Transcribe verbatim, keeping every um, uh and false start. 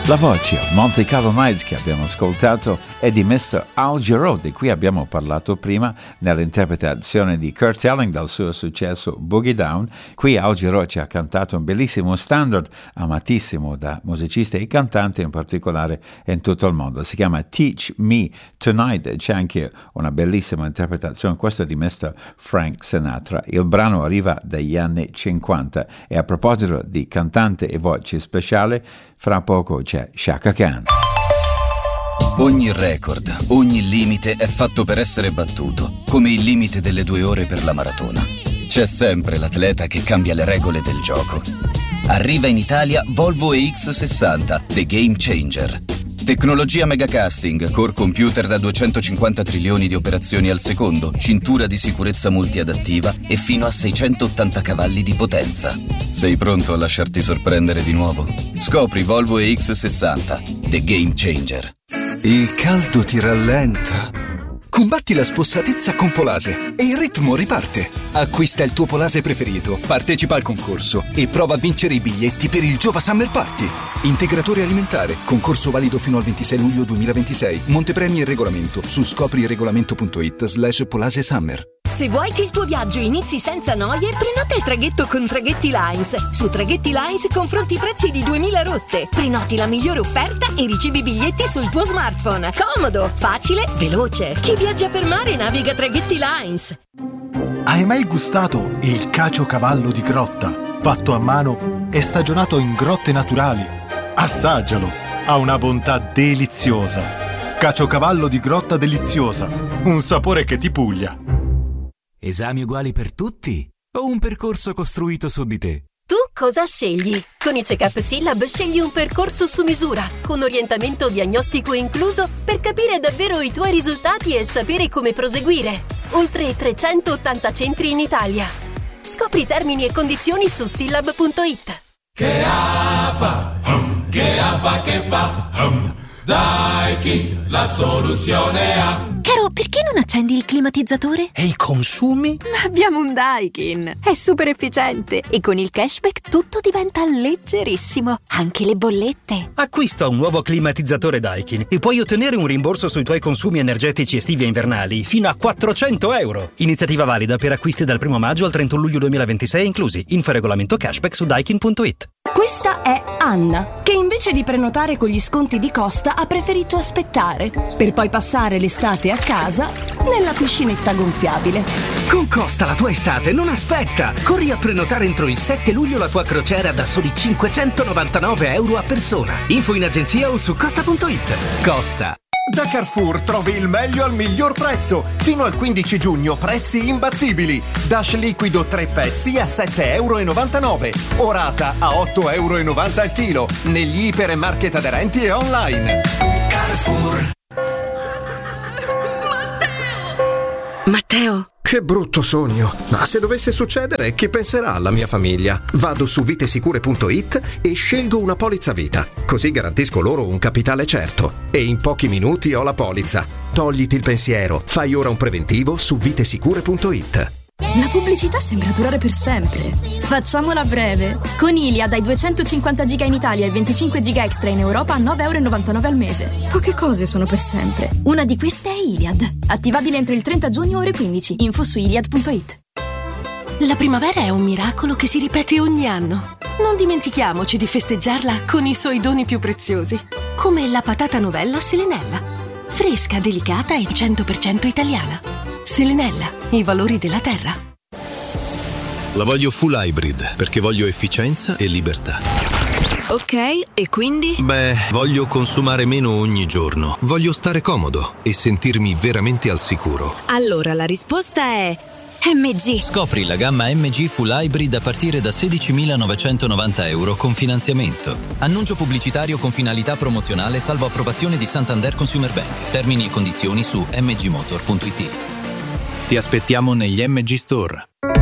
La voce Monte Carlo Nights che abbiamo ascoltato è di mister Al Jarreau, di cui abbiamo parlato prima nell'interpretazione di Kurt Elling dal suo successo Boogie Down. Qui Al Jarreau ci ha cantato un bellissimo standard amatissimo da musicisti e cantanti in particolare in tutto il mondo. Si chiama Teach Me Tonight. C'è anche una bellissima interpretazione, questa di mister Frank Sinatra. Il brano arriva dagli anni cinquanta e a proposito di cantante e voce speciale, fra poco c'è Chaka Khan. Ogni record, ogni limite è fatto per essere battuto, come il limite delle due ore per la maratona. C'è sempre l'atleta che cambia le regole del gioco. Arriva in Italia Volvo E X sessanta, The Game Changer. Tecnologia megacasting, core computer da duecentocinquanta trilioni di operazioni al secondo, cintura di sicurezza multiadattiva e fino a seicentottanta cavalli di potenza. Sei pronto a lasciarti sorprendere di nuovo? Scopri Volvo E X sessanta, The Game Changer. Il caldo ti rallenta. Combatti la spossatezza con Polase e il ritmo riparte. Acquista il tuo Polase preferito, partecipa al concorso e prova a vincere i biglietti per il Giova Summer Party. Integratore alimentare, concorso valido fino al ventisei luglio duemilaventisei. Montepremi e regolamento su scopriregolamento.it slash Polase Summer. Se vuoi che il tuo viaggio inizi senza noie, prenota il traghetto con Traghetti Lines. Su Traghetti Lines confronti i prezzi di duemila rotte. Prenoti la migliore offerta e ricevi biglietti sul tuo smartphone. Comodo, facile, veloce. Chi viaggia per mare naviga Traghetti Lines. Hai mai gustato il caciocavallo di Grotta? Fatto a mano e stagionato in grotte naturali? Assaggialo, ha una bontà deliziosa. Caciocavallo di Grotta deliziosa, un sapore che ti puglia. Esami uguali per tutti o un percorso costruito su di te? Tu cosa scegli? Con i Check-up Syllab scegli un percorso su misura, con orientamento diagnostico incluso per capire davvero i tuoi risultati e sapere come proseguire. Oltre trecentottanta centri in Italia. Scopri termini e condizioni su syllab punto it. Che fa, che fa, che fa, Daikin, la soluzione ha. Caro, perché non accendi il climatizzatore? E i consumi? Ma abbiamo un Daikin! È super efficiente e con il cashback tutto diventa leggerissimo, anche le bollette. Acquista un nuovo climatizzatore Daikin e puoi ottenere un rimborso sui tuoi consumi energetici estivi e invernali fino a quattrocento euro. Iniziativa valida per acquisti dal primo maggio al trentuno luglio duemilaventisei inclusi. Info e regolamento cashback su daikin punto it. Questa è Anna, che invece di prenotare con gli sconti di Costa ha preferito aspettare, per poi passare l'estate a casa nella piscinetta gonfiabile. Con Costa la tua estate non aspetta! Corri a prenotare entro il sette luglio la tua crociera da soli cinquecentonovantanove euro a persona. Info in agenzia o su costa punto it. Costa. Da Carrefour trovi il meglio al miglior prezzo. Fino al quindici giugno prezzi imbattibili. Dash liquido tre pezzi a sette e novantanove euro. Orata a otto e novanta euro al chilo. Negli iper e market aderenti e online. Carrefour. Matteo! Che brutto sogno. Ma se dovesse succedere, che penserà la mia famiglia? Vado su vitesicure punto it e scelgo una polizza vita. Così garantisco loro un capitale certo. E in pochi minuti ho la polizza. Togliti il pensiero. Fai ora un preventivo su vitesicure punto it. La pubblicità sembra durare per sempre. Facciamola breve. Con Iliad dai duecentocinquanta giga in Italia e venticinque giga extra in Europa a nove e novantanove euro al mese. Poche cose sono per sempre. Una di queste è Iliad. Attivabile entro il trenta giugno ore quindici. Info su iliad punto it. La primavera è un miracolo che si ripete ogni anno. Non dimentichiamoci di festeggiarla con i suoi doni più preziosi, come la patata novella Selenella. Fresca, delicata e cento per cento italiana. Selenella, i valori della terra. La voglio full hybrid perché voglio efficienza e libertà. Ok, e quindi? Beh, voglio consumare meno ogni giorno. Voglio stare comodo e sentirmi veramente al sicuro. Allora la risposta è M G. Scopri la gamma M G Full Hybrid a partire da sedicimilanovecentonovanta euro con finanziamento. Annuncio pubblicitario con finalità promozionale salvo approvazione di Santander Consumer Bank. Termini e condizioni su m g motor punto it. Ti aspettiamo negli M G Store.